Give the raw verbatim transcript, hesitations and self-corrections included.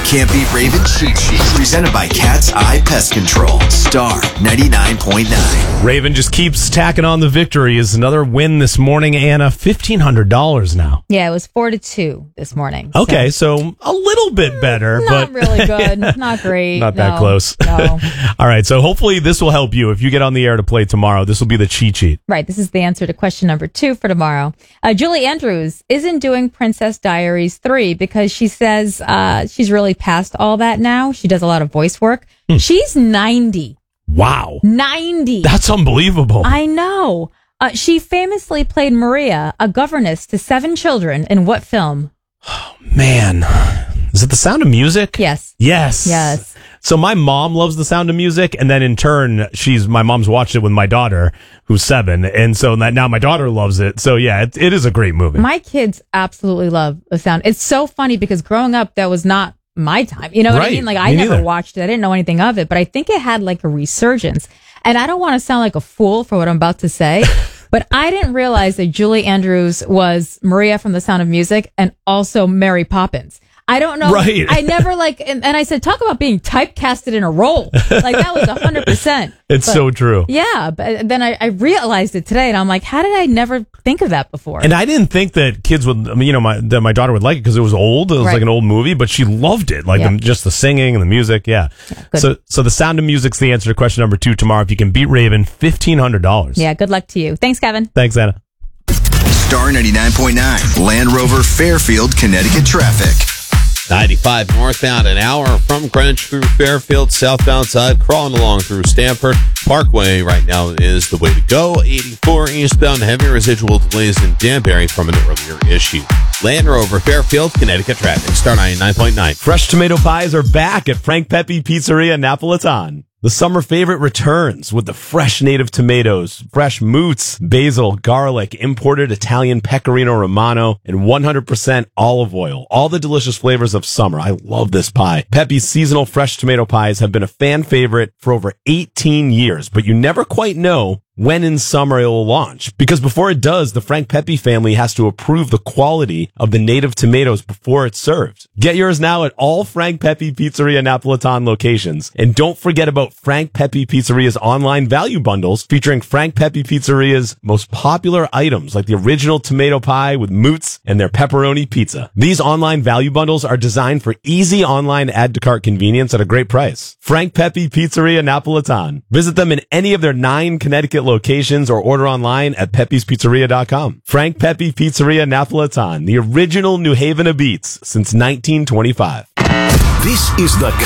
Can't Beat Raven Cheat Sheet, presented by Cat's Eye Pest Control. Star ninety-nine point nine. Raven just keeps tacking on the victories. Another win this morning, Anna. fifteen hundred dollars now. Yeah, it was four to two this morning. Okay, so, so a little bit better. Not but really good. Not great. Not no, that close. No. All right, so hopefully this will help you. If you get on the air to play tomorrow, this will be the cheat sheet. Right, this is the answer to question number two for tomorrow. Uh, Julie Andrews isn't doing Princess Diaries three because she says uh, she's really past all that now. She does a lot of voice work. Hmm. She's ninety. Wow. ninety. That's unbelievable. I know. Uh, she famously played Maria, a governess to seven children, in what film? Oh, man. Is it The Sound of Music? Yes. Yes. Yes. So my mom loves The Sound of Music, and then in turn, she's my mom's watched it with my daughter, who's seven, and so that now my daughter loves it. So yeah, it, it is a great movie. My kids absolutely love The Sound. It's so funny because growing up, that was not my time. You know what right. I mean? Like I Me never neither. watched it. I didn't know anything of it, but I think it had like a resurgence. And I don't want to sound like a fool for what I'm about to say, but I didn't realize that Julie Andrews was Maria from The Sound of Music and also Mary Poppins. I don't know. Right. I never like, and, and I said, talk about being typecasted in a role. Like that was a hundred percent. It's But, so true. Yeah. But then I, I realized it today and I'm like, how did I never think of that before? And I didn't think that kids would, I mean, you know, my that my daughter would like it because it was old. It was Right. like an old movie, but she loved it. Like Yeah. the, just the singing and the music. Yeah. Yeah, good. so, so The Sound of Music's the answer to question number two tomorrow. If you can beat Raven, fifteen hundred dollars. Yeah. Good luck to you. Thanks, Kevin. Thanks, Anna. Star ninety-nine point nine. Land Rover Fairfield, Connecticut traffic. ninety-five northbound, an hour from Greenwich through Fairfield, southbound side, crawling along through Stamford. Parkway right now is the way to go. eighty-four eastbound, heavy residual delays in Danbury from an earlier issue. Land Rover Fairfield, Connecticut traffic. Star ninety-nine point nine. Fresh tomato pies are back at Frank Pepe Pizzeria Napolitan. The summer favorite returns with the fresh native tomatoes, fresh moots, basil, garlic, imported Italian pecorino romano, and one hundred percent olive oil. All the delicious flavors of summer. I love this pie. Pepe's seasonal fresh tomato pies have been a fan favorite for over eighteen years, but you never quite know when in summer it will launch. Because before it does, the Frank Pepe family has to approve the quality of the native tomatoes before it's served. Get yours now at all Frank Pepe Pizzeria Napolitan locations. And don't forget about Frank Pepe Pizzeria's online value bundles featuring Frank Pepe Pizzeria's most popular items like the original tomato pie with moots and their pepperoni pizza. These online value bundles are designed for easy online add to cart convenience at a great price. Frank Pepe Pizzeria Napolitan. Visit them in any of their nine Connecticut locations or order online at pepes pizzeria dot com. Frank Pepe Pizzeria Napolitan, the original New Haven of Beats since nineteen twenty-five. This is the